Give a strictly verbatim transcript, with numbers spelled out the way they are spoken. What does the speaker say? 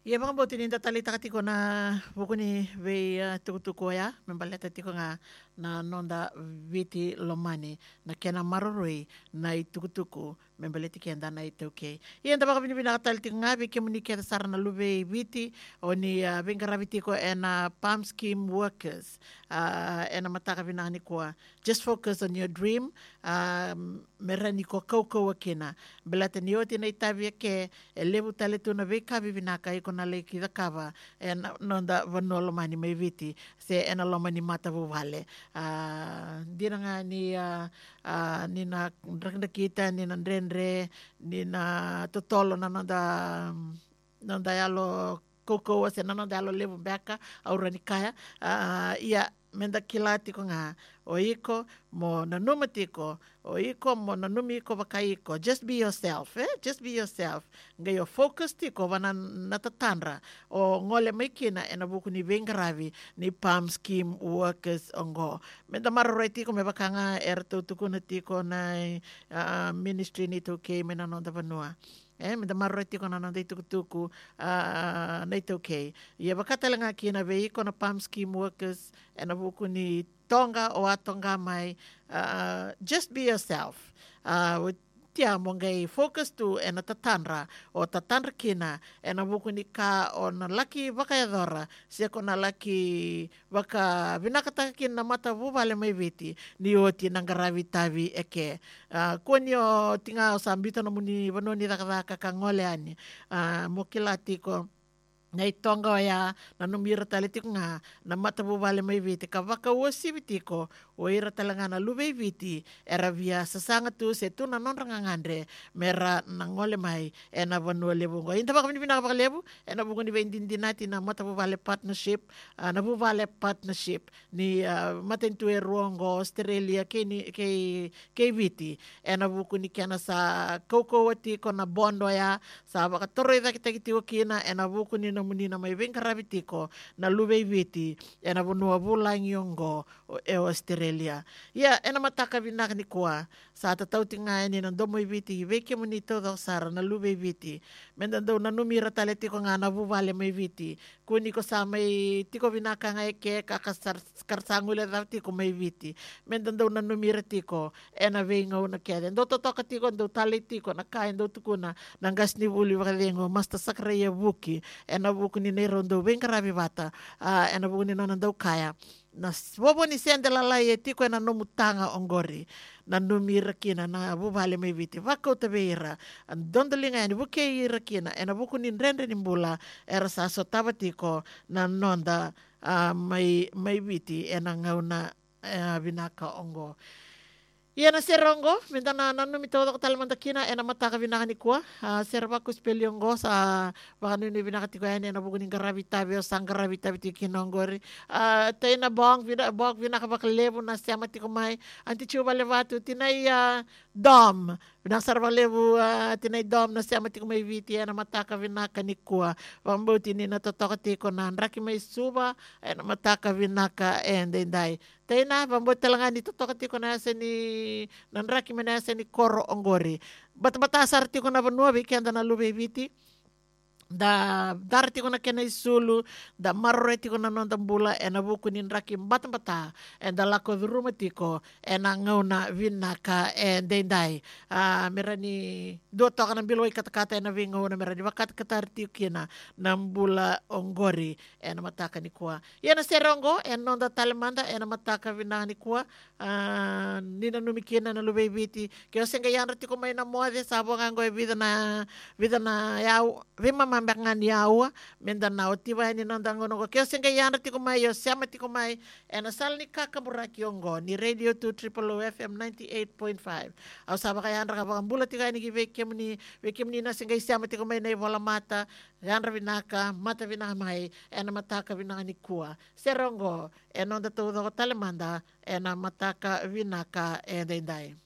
Ia mga bote ninda talita katiko na buku ni ve uh, tukutuku ya membaleta tiko nga na nonda viti lomani na kena maroroi na i tukutuku membaleti kenda na ite okay. Ia nda baka bini bina katali tiko nga ve kemuni keta sara na lube viti o ni uh, vengara vitiko ena palm scheme workers uh, ena mataka bina ni kwa just focus on your dream um, merani ko kau kau akina belata ni oti na itavi ke e levu tale tu na ve kavi bina kai ko na le ki da kava e nonda vanolo mani mai viti se ena loma ni mata vale a dira nga ni a ni na rakna kita ni na ndrendre ni na totolo na nonda nonda yalo koko se na nonda yalo levu beka au ranikaya ia menda kilati ko nga o iko mo na numatiko o iko mo na numiko bakaiko just be yourself eh just be yourself nga yo focus tiko wana natatanra o ngole maikina ena buku ni vengravi ni palm scheme workers ongo menda marore tiko me bakanga erto tukuna tiko na uh, ministry ni to ke mena no vanua eh me marore tiko na nandai tukutuku uh, na ito okay ia bakatalanga kina veiko na palm scheme workers ena buku ni tonga o atonga mai uh, just be yourself uh, with tia mongai focus tu ena tatanra o tatanra kina ena buku ni ka o na laki baka yadora sia ko na laki baka vinakata kina mata vuvale mai viti ni o ti nangaravi tavi eke uh, koni o tinga o sambito na muni vanoni dakadaka kangole ani uh, mokilati ko nei tonga o ia na numira tale tiko nga na matabu vale mai viti ka waka uasi vitiko o ira talanga na lube viti era via sasanga tu se tu na nonranga ngandre mera na ngole mai e na vanua lebu ngo inda baka minipina baka lebu e na bungo ni vendindinati na matabu vale partnership uh, na bu vale partnership ni uh, matentu e ruongo Australia ke ni ke ke viti e na buku ni kiana sa koko wati ko na bondo ya sa baka toro ida kita kiti wakina e na buku ni na muni na mai venkarabitiko na lube viti e na vanua vulangi ongo e Australia. Ia, e na mataka vinaka ni kua sa tatauti nga ni na domo viti veke muni todo sara na lube viti. Menda do na numira tale tiko nga na vuvale mai viti. Kuni ko sa mai tiko vinaka nga eke kakasar karsangule da tiko mai viti. Menda do na numira tiko e na venga una kede. Do totoka tiko do tale tiko na kain do tukuna na ngas ni vuli vakengo masta sakraya vuki e na buku ni nei rondo venkaravi vata uh, e na buku ni nonandau kaya na wobo ni sende lalai e tiko e na nomutanga ongori na numira kina na vuvale mai viti vaka uta veira dondolinga yani vuke ira kina e na buku ni nrendre ni mbula e rasa so tava tiko na nonda uh, mai, mai viti e na ngauna uh, vinaka ongo. Ia na serongo, minta na nanu mito ko talamanda kina ena mataka vinaka ni kuwa. Uh, serva ko speliongo sa baka nuni vinaka tiko yani ena bukuning garavita vio sang garavita viti kinongori. Uh, tay na bong vina bong vinaka baka levo na siya matiko mai anti chuba levatu tinay uh, dom. Vinang sarva levo uh, tinay dom na siya matiko mai viti ena mataka vinaka ni kuwa. Pambuti ni natotoka tiko na raki mai suba ena mataka vinaka enda indai. Tay na, pambuti talaga ni totoka tiko na sa ni nanraki manasa ni koro ongori. Bata-bata sarti ko na vanua viki anda na lube viti. Da darti ko na kena isulu, da maroreti ko na nonda mbula, e na buku ni nraki bata-bata, e da lako dhuruma tiko, e na ngauna vinaka, e ndendai. Uh, mera ni dua toka na bilo kata-kata e na vingauna, mera ni wakat katarti kina na mbula ongori, e na mataka ni kuwa. Ia na serongo, e nonda talemanda, e na mataka vinaka ni kuwa, uh, nina numikina na lube viti, kio senga yanrati ko may na moade, sabo ngango e vida na, vida na yau, vima mambangan yawa Mindanao tiba ni nandang ngono ko kaya singa yana tiko mai yo siama tiko mai ena sal ni kakamuraki ongo ni radio two triple O F M ninety-eight point five au saba kaya andra ka bula tika ni give kem ni vekem ni na singa siama tiko mai nei vola mata yanra vinaka mata vinaka mai ena mataka vinaka ni kuwa serongo ena onda todo talemanda ena mataka vinaka e dendai